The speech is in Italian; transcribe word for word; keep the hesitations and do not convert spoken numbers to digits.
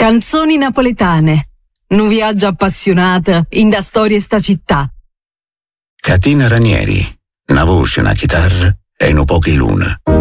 Canzoni napoletane. Nu viaggio appassionata in da storia sta città. Catina Ranieri, una voce, una chitarra e un pochi luna.